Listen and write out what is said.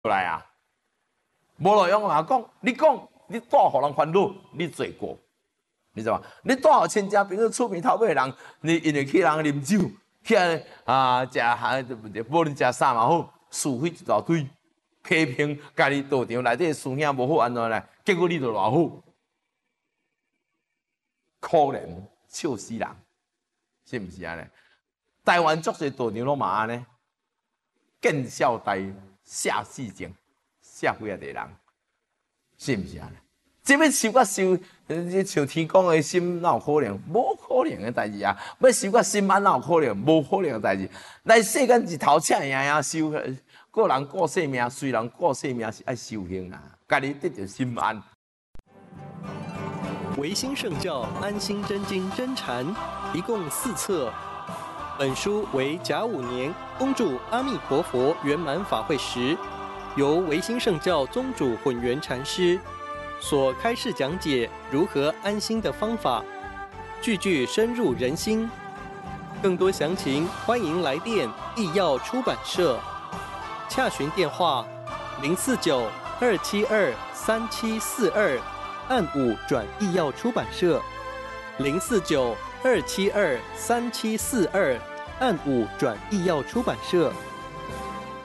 来啊，无路用啊讲，你带互人烦恼，你做过，你知道吗？你带互亲戚朋友厝边头尾人，你因为去人啉酒，去食无论食啥嘛好，是非一大堆，批评家己道场内底事情无好安怎呢？结果你就偌好，可怜笑死人，是毋是安尼？台湾足侪道场拢嘛安尼，见笑台下世情，社会啊个人，是毋是安尼？即要修甲修，像天公的心，哪有可能？无可能的代志啊！要修甲心安，哪有可能？无可能的代志。咱世间日头赤呀修，个人过性命，虽然过性命是爱修行啊，家己得着心安。 维新圣教安心真经真禅，一共4册。本书为甲午年恭祝阿弥陀佛圆满法会时，由维新圣教宗主混元禅师所开示讲解如何安心的方法，句句深入人心。更多详情，欢迎来电义耀出版社，洽询电话049-272-3742，按5转义耀出版社，049-272-3742，按5转义耀出版社。